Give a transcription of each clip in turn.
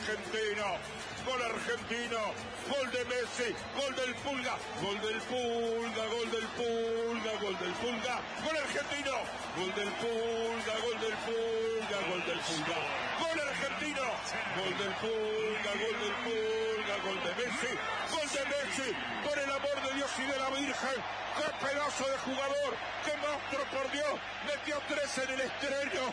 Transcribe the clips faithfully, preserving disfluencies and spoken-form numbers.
argentino. Gol argentino, gol de Messi, gol del Pulga, gol del Pulga, gol del Pulga, gol del Pulga, gol argentino, gol del Pulga, gol del Pulga, gol del Pulga, gol argentino, gol del Pulga, gol del Pulga, gol de Messi, gol de Messi, por el amor de Dios y de la Virgen, qué pedazo de jugador, qué monstruo, por Dios, metió tres en el estreno.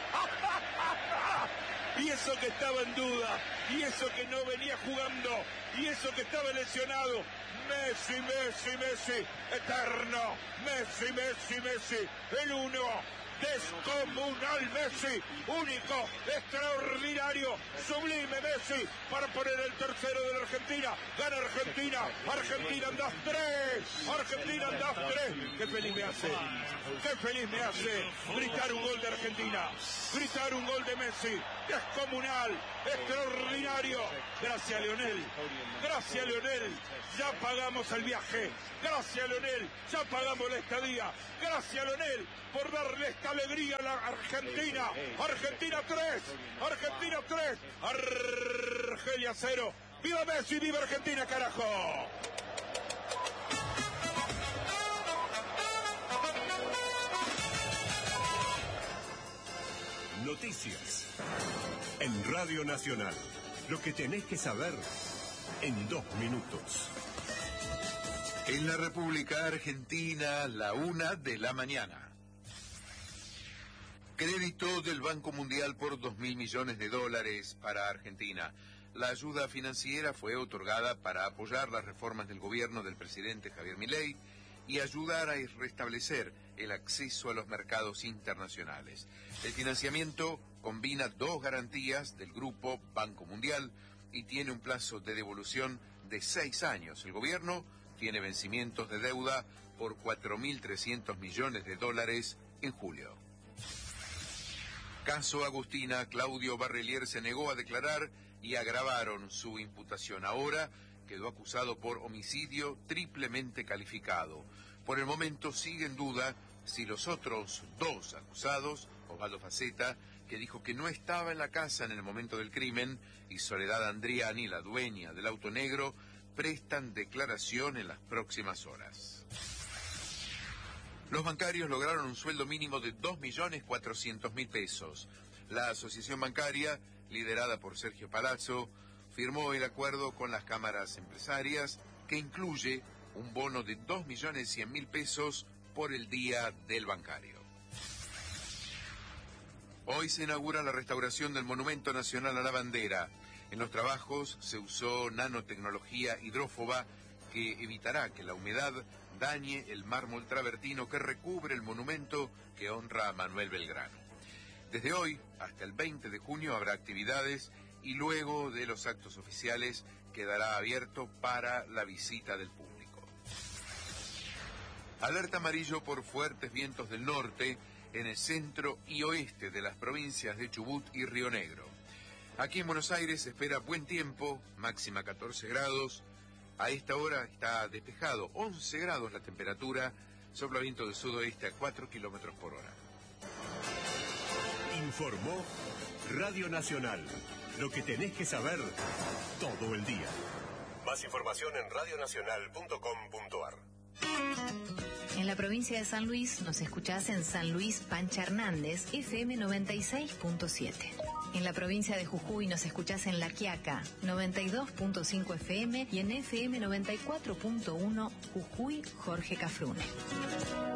Y eso que estaba en duda, y eso que no venía jugando, y eso que estaba lesionado. Messi, Messi, Messi, eterno. Messi, Messi, Messi, el uno. Descomunal Messi, único, extraordinario, sublime Messi, para poner el tercero de la Argentina. Gana Argentina, Argentina en dos tres, Argentina en dos tres. Qué feliz me hace, qué feliz me hace gritar un gol de Argentina, gritar un gol de Messi, descomunal, extraordinario. Gracias Leonel, gracias Leonel, ya pagamos el viaje, gracias Leonel, ya pagamos la estadía, gracias Leonel por darle esta alegría a la Argentina. Argentina tres, Argentina tres, Argelia cero. ¡Viva Messi, viva Argentina, carajo! Noticias en Radio Nacional. Lo que tenés que saber en dos minutos. En la República Argentina, la una de la mañana. Crédito del Banco Mundial por dos mil millones de dólares para Argentina. La ayuda financiera fue otorgada para apoyar las reformas del gobierno del presidente Javier Milei y ayudar a restablecer el acceso a los mercados internacionales. El financiamiento combina dos garantías del Grupo Banco Mundial y tiene un plazo de devolución de seis años. El gobierno tiene vencimientos de deuda por cuatro mil trescientos millones de dólares en julio. Caso Agustina, Claudio Barrelier se negó a declarar y agravaron su imputación. Ahora quedó acusado por homicidio triplemente calificado. Por el momento sigue en duda si los otros dos acusados, Osvaldo Faceta, que dijo que no estaba en la casa en el momento del crimen, y Soledad Andriani, la dueña del auto negro, prestan declaración en las próximas horas. Los bancarios lograron un sueldo mínimo de dos millones cuatrocientos mil pesos. La asociación bancaria, liderada por Sergio Palazzo, firmó el acuerdo con las cámaras empresarias que incluye un bono de dos millones cien mil pesos por el Día del Bancario. Hoy se inaugura la restauración del Monumento Nacional a la Bandera. En los trabajos se usó nanotecnología hidrófoba que evitará que la humedad dañe el mármol travertino que recubre el monumento que honra a Manuel Belgrano. Desde hoy hasta el veinte de junio habrá actividades y luego de los actos oficiales quedará abierto para la visita del público. Alerta amarillo por fuertes vientos del norte en el centro y oeste de las provincias de Chubut y Río Negro. Aquí en Buenos Aires se espera buen tiempo, máxima catorce grados. A esta hora está despejado, once grados la temperatura, sopla viento del sudoeste a cuatro kilómetros por hora. Informó Radio Nacional. Lo que tenés que saber todo el día. Más información en radionacional punto com punto ar. En la provincia de San Luis nos escuchás en San Luis Pancha Hernández, F M noventa y seis punto siete. En la provincia de Jujuy nos escuchás en La Quiaca, noventa y dos punto cinco F M y en F M noventa y cuatro punto uno Jujuy Jorge Cafrune.